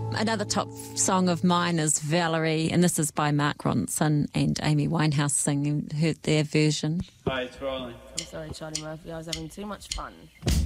Another top song of mine is Valerie, and this is by Mark Ronson and Amy Winehouse singing their version. Hi, it's Riley. I'm sorry, Charlie Murphy. I was having too much fun.